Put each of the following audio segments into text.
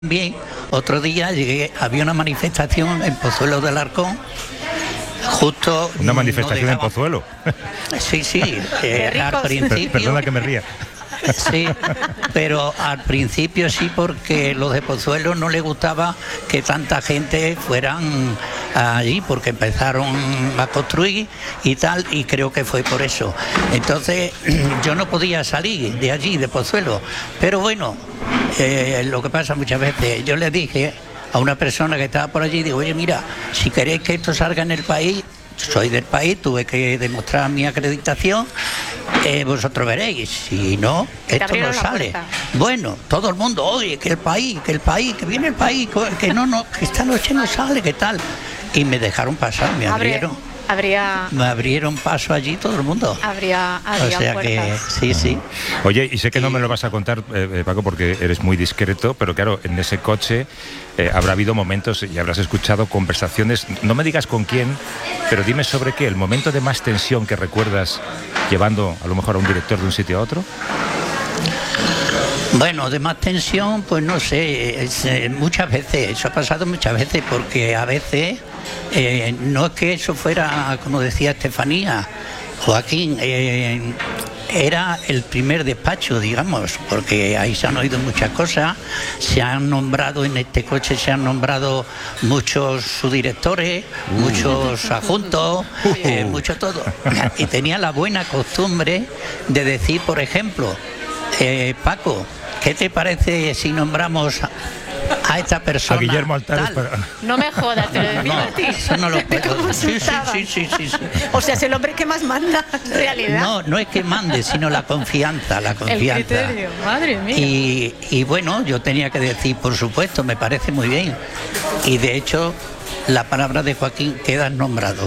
Bien, otro día había una manifestación en Pozuelo de Alarcón, justo... ¿Una manifestación en Pozuelo? Sí, al principio... Perdona que me ría. Sí, pero al principio sí, porque los de Pozuelo no les gustaba que tanta gente fueran allí, porque empezaron a construir y tal, y creo que fue por eso. Entonces yo no podía salir de allí, de Pozuelo, pero bueno, lo que pasa muchas veces, yo les dije a una persona que estaba por allí, digo, oye, mira, si queréis que esto salga en el país, soy del país, tuve que demostrar mi acreditación, vosotros veréis, si no, esto no sale. Bueno, todo el mundo, oye, que el país, que viene el país, que que esta noche no sale, ¿qué tal? Y me dejaron pasar, me abrieron paso allí todo el mundo. Habría o sea puertas. Que sí. Oye, y sé que no me lo vas a contar, Paco, porque eres muy discreto, pero claro, en ese coche habrá habido momentos y habrás escuchado conversaciones, no me digas con quién, pero dime sobre qué, el momento de más tensión que recuerdas llevando a lo mejor a un director de un sitio a otro. Bueno, de más tensión, pues no sé, muchas veces, eso ha pasado muchas veces, porque a veces no es que eso fuera, como decía Estefanía, Joaquín, era el primer despacho, digamos, porque ahí se han oído muchas cosas, se han nombrado en este coche, se han nombrado muchos subdirectores, muchos adjuntos, mucho todo. Y tenía la buena costumbre de decir, por ejemplo, Paco, ¿qué te parece si nombramos a esta persona? A Guillermo Altares. No me jodas, te lo decía a ti. Eso no lo puedo. Sí. O sea, es el hombre que más manda, en realidad. No es que mande, sino la confianza. El criterio, madre mía. Y bueno, yo tenía que decir, por supuesto, me parece muy bien. Y de hecho, la palabra de Joaquín queda nombrado.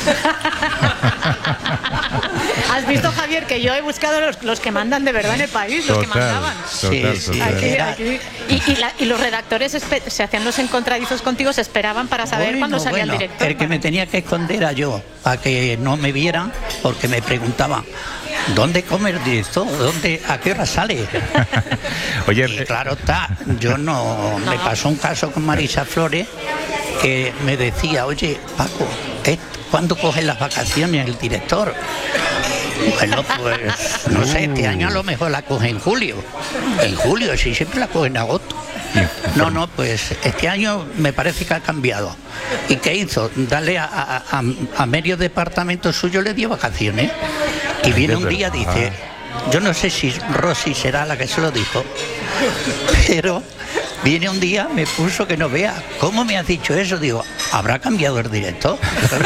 ¿Has visto, Javier, que yo he buscado los que mandan de verdad en el país, los que mandaban? Sí. Aquí. Y los redactores se hacían los encontradizos contigo, se esperaban para saber cuándo salía el director. El que me tenía que esconder era yo, para que no me vieran, porque me preguntaban, ¿dónde come el director? ¿A qué hora sale? Oye, y claro está, me pasó un caso con Marisa Flores, que me decía, oye, Paco, ¿cuándo cogen las vacaciones el director? Bueno, pues no sé, este año a lo mejor la coge en julio. En julio, sí, siempre la coge en agosto. No, pues este año me parece que ha cambiado. ¿Y qué hizo? Darle a medio departamento suyo le dio vacaciones. Y viene un día, dice, yo no sé si Rosy será la que se lo dijo, pero viene un día, me puso que no vea. ¿Cómo me has dicho eso? Digo, ¿habrá cambiado el director?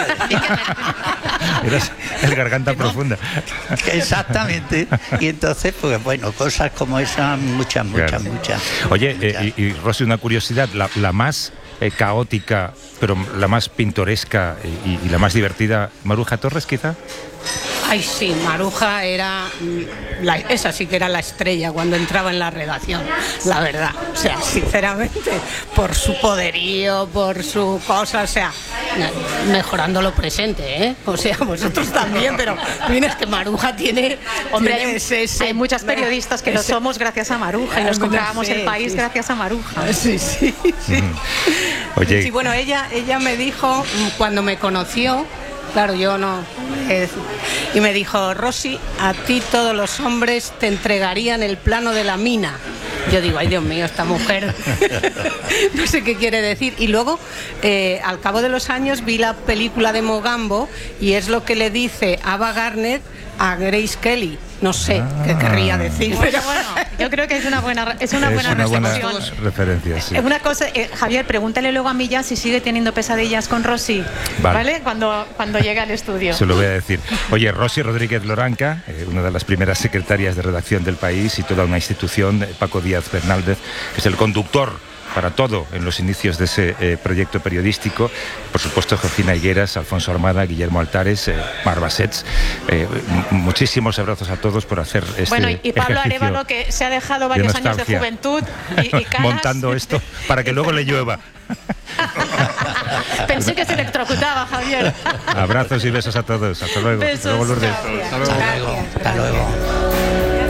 Eres el garganta profunda. Exactamente. Y entonces, pues bueno, cosas como esas, muchas. Oye, y Rosy, una curiosidad, la más caótica, pero la más pintoresca y la más divertida, Maruja Torres, quizá. Ay, sí, Maruja era... esa sí que era la estrella cuando entraba en la redacción, la verdad. O sea, sinceramente, por su poderío, por su cosa, o sea, mejorando lo presente, ¿eh? O sea, vosotros también, pero mira, es que Maruja tiene... Hombre, hay muchas periodistas que lo somos gracias a Maruja y nos comprábamos el país gracias a Maruja. Sí. Oye. Sí, bueno, ella me dijo, cuando me conoció, claro, yo no... y me dijo, Rosy, a ti todos los hombres te entregarían el plano de la mina. Yo digo, ay Dios mío, esta mujer no sé qué quiere decir. Y luego, al cabo de los años, vi la película de Mogambo y es lo que le dice Ava Gardner a Grace Kelly. No sé qué querría decir. Bueno, yo creo que es una buena referencia, sí. Una cosa, Javier, pregúntale luego a Millán si sigue teniendo pesadillas con Rosy, ¿vale? Cuando llegue al estudio. Se lo voy a decir. Oye, Rosy Rodríguez Loranca, una de las primeras secretarias de redacción del país y toda una institución, Paco Díaz Bernaldez, que es el conductor para todo en los inicios de ese proyecto periodístico. Por supuesto, Georgina Higueras, Alfonso Armada, Guillermo Altares, Mar Basets. Muchísimos abrazos a todos por hacer este Bueno, y Pablo Arévalo, que se ha dejado varios años de juventud y caras. Montando esto para que luego le llueva. Pensé que se electrocutaba, Javier. Abrazos y besos a todos. Hasta luego. Besos. Hasta luego, Lourdes. Hasta luego.